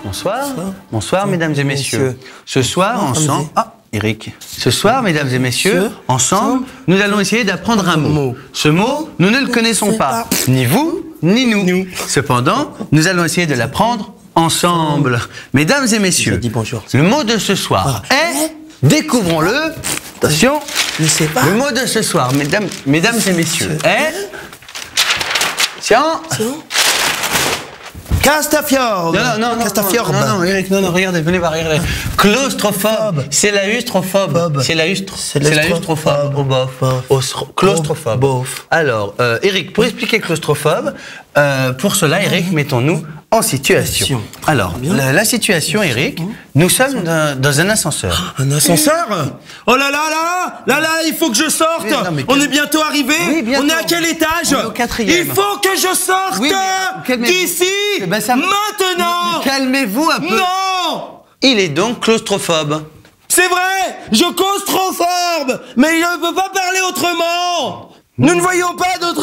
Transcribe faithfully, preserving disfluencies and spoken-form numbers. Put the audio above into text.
Bonsoir. Bonsoir, Bonsoir mesdames et messieurs. Ce soir, ensemble... Ah, Eric. Ce soir, mesdames et messieurs, ensemble, nous allons essayer d'apprendre un mot. Ce mot, nous ne le connaissons pas. Ni vous, ni nous. Cependant, nous allons essayer de l'apprendre ensemble. Mesdames et messieurs, le mot de ce soir est... Découvrons-le. Attention. Je sais pas. Le mot de ce soir, mesdames, mesdames et messieurs, est... Tiens. Castafiore. Non, non, non, Castafiore. non, non, non, Eric, non, non, regardez, venez voir, regardez. Claustrophobe. C'est la ustrophobe. C'est la ustro. C'est la ustrophobe. Au bof. Claustrophobe. Alors, euh, Eric, pour expliquer claustrophobe, euh, pour cela, Eric, mettons-nous en situation. Alors, la, la situation, Eric, nous sommes dans, dans un ascenseur. Un ascenseur? Oh là là là là là, il faut que je sorte. Oui, non, on est bientôt arrivé. Oui, bientôt. On est à quel étage? On est au quatrième. Il faut que je sorte oui, d'ici eh ben ça... maintenant. Calmez-vous un peu. Non. Il est donc claustrophobe. C'est vrai, je claustrophobe, mais il ne peut pas parler autrement. Nous ne voyons pas d'autre